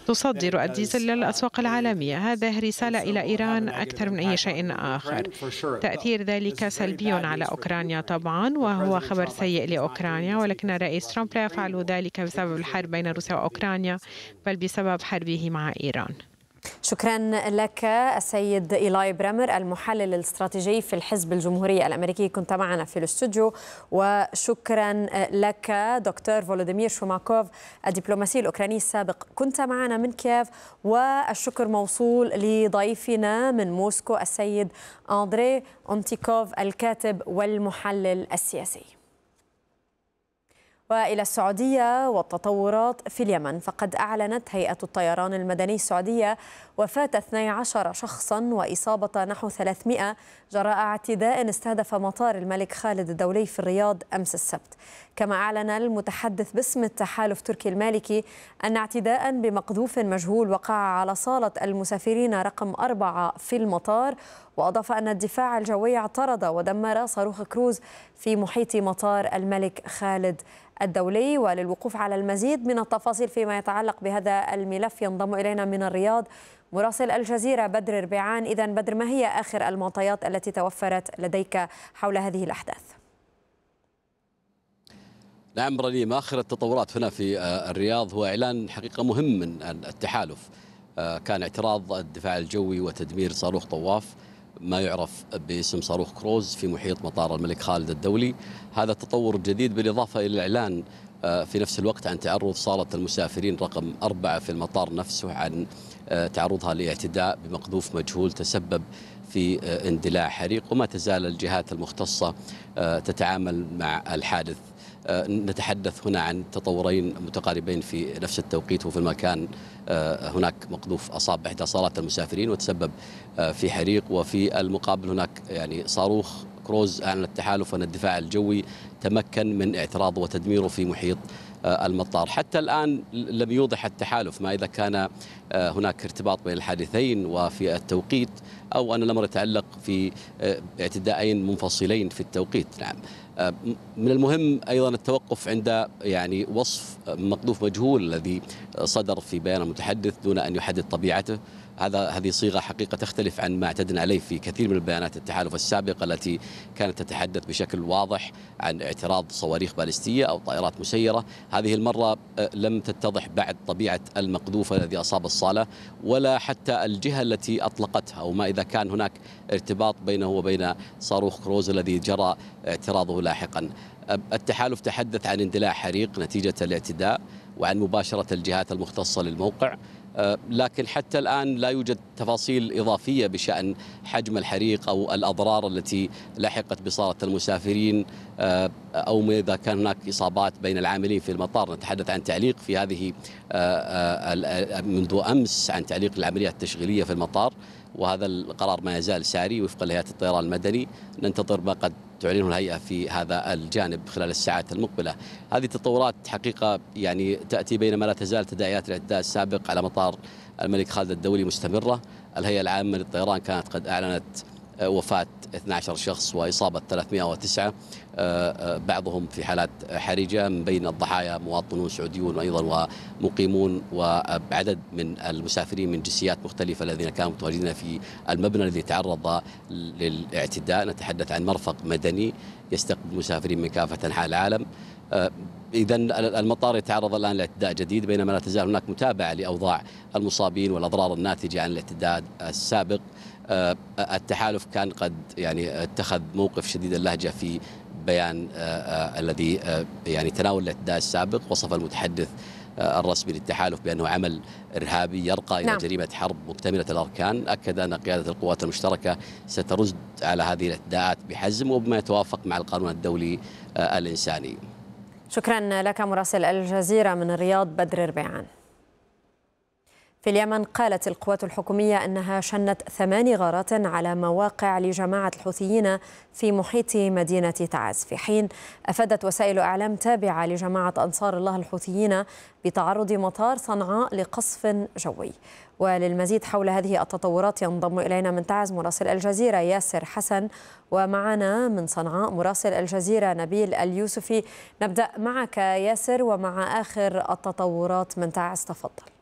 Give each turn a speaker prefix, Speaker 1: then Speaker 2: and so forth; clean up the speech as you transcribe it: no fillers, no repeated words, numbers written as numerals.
Speaker 1: تصدر الديزل للأسواق العالمية. هذه رسالة إلى إيران أكثر من أي شيء آخر. تأثير ذلك سلبي على أوكرانيا طبعا، وهو خبر سيء لأوكرانيا، ولكن الرئيس ترامب لا يفعل ذلك بسبب الحرب بين روسيا وأوكرانيا، بل بسبب حربه مع إيران.
Speaker 2: شكرا لك السيد إيلاي برامر، المحلل الاستراتيجي في الحزب الجمهوري الأمريكي، كنت معنا في الاستوديو. وشكرا لك دكتور فولوديمير شوماكوف، الدبلوماسي الأوكراني السابق، كنت معنا من كييف. والشكر موصول لضيفنا من موسكو السيد أندري أونتيكوف، الكاتب والمحلل السياسي. وإلى السعودية والتطورات في اليمن، فقد أعلنت هيئة الطيران المدني السعودية وفاة 12 شخصا وإصابة نحو 300 جراء اعتداء استهدف مطار الملك خالد الدولي في الرياض أمس السبت. كما أعلن المتحدث باسم التحالف التركي المالكي أن اعتداء بمقذوف مجهول وقع على صالة المسافرين رقم 4 في المطار. وأضاف أن الدفاع الجوي اعترض ودمر صاروخ كروز في محيط مطار الملك خالد الدولي. وللوقوف على المزيد من التفاصيل فيما يتعلق بهذا الملف ينضم إلينا من الرياض مراسل الجزيرة بدر ربيعان. إذن بدر، ما هي آخر المعطيات التي توفرت لديك حول هذه الأحداث؟
Speaker 3: نعم رنيم، آخر التطورات هنا في الرياض هو إعلان حقيقة مهم من التحالف، كان اعتراض الدفاع الجوي وتدمير صاروخ طواف ما يعرف باسم صاروخ كروز في محيط مطار الملك خالد الدولي. هذا تطور جديد بالإضافة إلى الإعلان في نفس الوقت عن تعرض صالة المسافرين رقم 4 في المطار نفسه عن تعرضها لاعتداء بمقذوف مجهول تسبب في اندلاع حريق. وما تزال الجهات المختصة تتعامل مع الحادث. نتحدث هنا عن تطورين متقاربين في نفس التوقيت وفي المكان. هناك مقذوف أصاب إحدى صالات المسافرين وتسبب في حريق، وفي المقابل هناك يعني صاروخ كروز أعلن التحالف أن الدفاع الجوي تمكن من اعتراضه وتدميره في محيط المطار. حتى الآن لم يوضح التحالف ما إذا كان هناك ارتباط بين الحادثين وفي التوقيت، أو أن الأمر يتعلق في اعتداءين منفصلين في التوقيت. نعم، من المهم أيضا التوقف عند يعني وصف مقذوف مجهول الذي صدر في بيان المتحدث دون أن يحدد طبيعته. هذه صيغة حقيقة تختلف عن ما اعتدنا عليه في كثير من البيانات التحالف السابقة التي كانت تتحدث بشكل واضح عن اعتراض صواريخ باليستية أو طائرات مسيرة. هذه المرة لم تتضح بعد طبيعة المقذوف الذي أصاب الصالة ولا حتى الجهة التي أطلقتها، وما إذا كان هناك ارتباط بينه وبين صاروخ كروز الذي جرى اعتراضه لاحقا. التحالف تحدث عن اندلاع حريق نتيجة الاعتداء وعن مباشرة الجهات المختصة للموقع، لكن حتى الآن لا يوجد تفاصيل إضافية بشأن حجم الحريق أو الأضرار التي لحقت بصالة المسافرين، أو إذا كان هناك إصابات بين العاملين في المطار. نتحدث عن تعليق في هذه منذ أمس عن تعليق العمليات التشغيلية في المطار، وهذا القرار ما يزال ساري وفقا لهيئة الطيران المدني. ننتظر ما قد تعلنه الهيئة في هذا الجانب خلال الساعات المقبلة. هذه التطورات حقيقة يعني تأتي بينما لا تزال تداعيات الاعتداء السابق على مطار الملك خالد الدولي مستمرة. الهيئة العامة للطيران كانت قد أعلنت وفاة 12 شخص وإصابة 309، بعضهم في حالات حرجة. من بين الضحايا مواطنون سعوديون وأيضا ومقيمون، وعدد من المسافرين من جنسيات مختلفة الذين كانوا متواجدين في المبنى الذي تعرض للاعتداء. نتحدث عن مرفق مدني يستقبل مسافرين من كافة أنحاء العالم. إذا المطار يتعرض الآن لاعتداء جديد بينما لا تزال هناك متابعة لأوضاع المصابين والأضرار الناتجة عن الاعتداء السابق. التحالف كان قد يعني اتخذ موقف شديد اللهجة في بيان الذي يعني تناول الاعتداء السابق. وصف المتحدث الرسمي للتحالف بأنه عمل إرهابي يرقى إلى جريمة حرب مكتملة الأركان. أكد أن قيادة القوات المشتركة سترد على هذه الاعتداءات بحزم وبما يتوافق مع القانون الدولي الإنساني.
Speaker 2: شكرا لك مراسل الجزيرة من الرياض بدر ربيعان. في اليمن قالت القوات الحكومية أنها شنت 8 غارات على مواقع لجماعة الحوثيين في محيط مدينة تعز، في حين أفادت وسائل إعلام تابعة لجماعة أنصار الله الحوثيين بتعرض مطار صنعاء لقصف جوي. وللمزيد حول هذه التطورات ينضم إلينا من تعز مراسل الجزيرة ياسر حسن، ومعنا من صنعاء مراسل الجزيرة نبيل اليوسفي. نبدأ معك ياسر ومع آخر التطورات من تعز، تفضل.